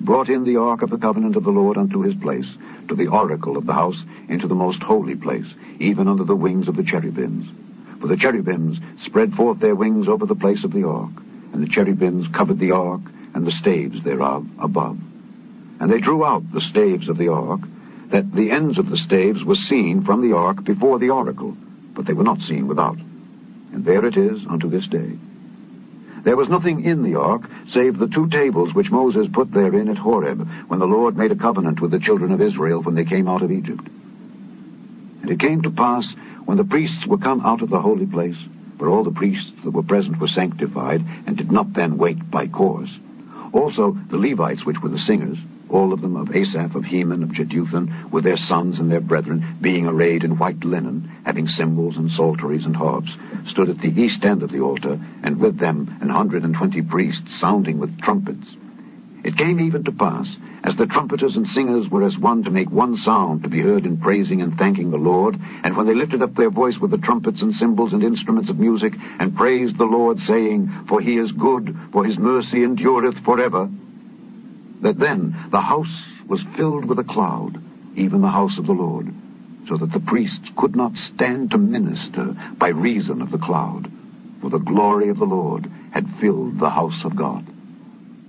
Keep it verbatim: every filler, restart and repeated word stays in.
brought in the ark of the covenant of the Lord unto his place, to the oracle of the house, into the most holy place, even under the wings of the cherubims. For the cherubims spread forth their wings over the place of the ark, and the cherubims covered the ark, and the staves thereof above. And they drew out the staves of the ark, that the ends of the staves were seen from the ark before the oracle, but they were not seen without. And there it is unto this day. There was nothing in the ark, save the two tables which Moses put therein at Horeb, when the Lord made a covenant with the children of Israel when they came out of Egypt. And it came to pass, when the priests were come out of the holy place, for all the priests that were present were sanctified, and did not then wait by course. Also the Levites, which were the singers, all of them of Asaph, of Heman, of Jeduthun, with their sons and their brethren, being arrayed in white linen, having cymbals and psalteries and harps, stood at the east end of the altar, and with them an hundred and twenty priests, sounding with trumpets. It came even to pass, as the trumpeters and singers were as one to make one sound to be heard in praising and thanking the Lord, and when they lifted up their voice with the trumpets and cymbals and instruments of music, and praised the Lord, saying, For he is good, for his mercy endureth forever, that then the house was filled with a cloud, even the house of the Lord, so that the priests could not stand to minister by reason of the cloud, for the glory of the Lord had filled the house of God.